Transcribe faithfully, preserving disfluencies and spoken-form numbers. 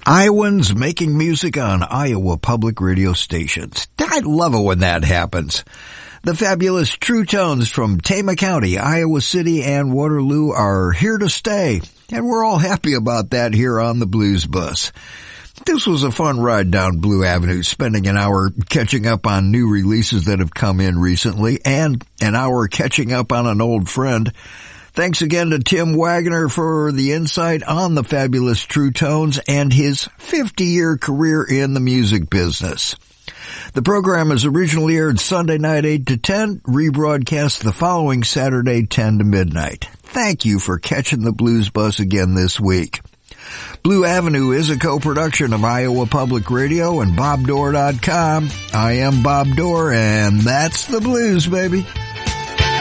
Iowans making music on Iowa public radio stations. I love it when that happens. The fabulous True Tones from Tama County, Iowa City, and Waterloo are here to stay, and we're all happy about that here on the Blues Bus. This was a fun ride down Blue Avenue, spending an hour catching up on new releases that have come in recently, and an hour catching up on an old friend. Thanks again to Tim Wagner for the insight on the fabulous True Tones and his fifty-year career in the music business. The program is originally aired Sunday night eight to ten, rebroadcast the following Saturday ten to midnight. Thank you for catching the Blues Bus again this week. Blue Avenue is a co-production of Iowa Public Radio and Bob Dorr dot com. I am Bob Dorr, and that's the blues, baby.